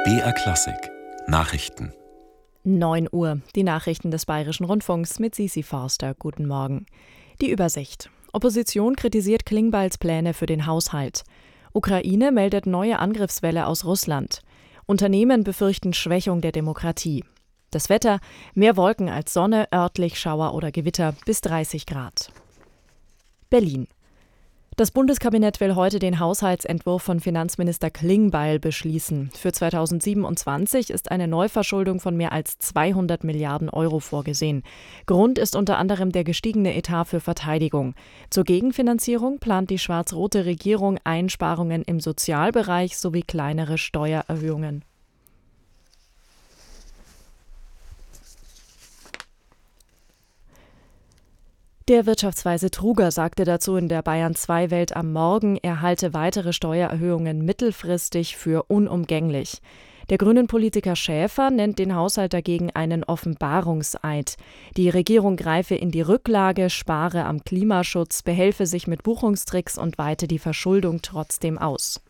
BR Klassik Nachrichten. 9 Uhr, die Nachrichten des Bayerischen Rundfunks mit Sisi Forster. Guten Morgen. Die Übersicht. Opposition kritisiert Klingbeils Pläne für den Haushalt. Ukraine meldet neue Angriffswelle aus Russland. Unternehmen befürchten Schwächung der Demokratie. Das Wetter: mehr Wolken als Sonne, örtlich Schauer oder Gewitter, bis 30 Grad. Berlin. Das Bundeskabinett will heute den Haushaltsentwurf von Finanzminister Klingbeil beschließen. Für 2027 ist eine Neuverschuldung von mehr als 200 Milliarden Euro vorgesehen. Grund ist unter anderem der gestiegene Etat für Verteidigung. Zur Gegenfinanzierung plant die schwarz-rote Regierung Einsparungen im Sozialbereich sowie kleinere Steuererhöhungen. Der Wirtschaftsweise Truger sagte dazu in der Bayern 2 Welt am Morgen, er halte weitere Steuererhöhungen mittelfristig für unumgänglich. Der Grünen-Politiker Schäfer nennt den Haushalt dagegen einen Offenbarungseid. Die Regierung greife in die Rücklage, spare am Klimaschutz, behelfe sich mit Buchungstricks und weite die Verschuldung trotzdem aus.